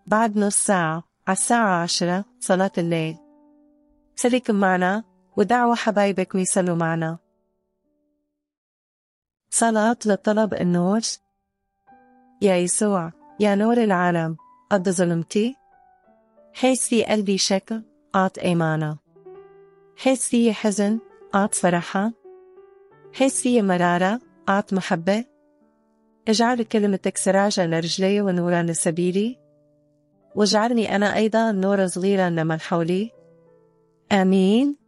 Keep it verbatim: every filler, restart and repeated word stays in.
بعد نص ساعة على الساعة عشرة صلاة الليل. خليكم معنا ودعوا حبايبك ويصلوا معنا. صلاة لطلب النور. يا يسوع، يا نور العالم، قد ظلمتي؟ حس في قلبي شك، أعط إيمانا. حس في حزن، أعط فرحة. حس في مرارة، أعط محبة. اجعل كلمتك سراجا لرجلي ونورا لسبيلي، واجعلني أنا أيضا نورا صغيرا لمن حولي. آمين.